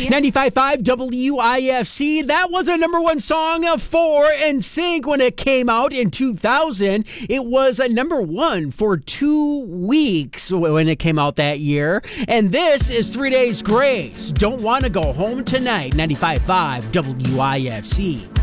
WIFC. 95.5 WIFC. That was a number one song for NSYNC when it came out in 2000. It was a number one for 2 weeks when it came out that year. And this is 3 Days Grace. Don't Want to Go Home Tonight. 95.5 WIFC.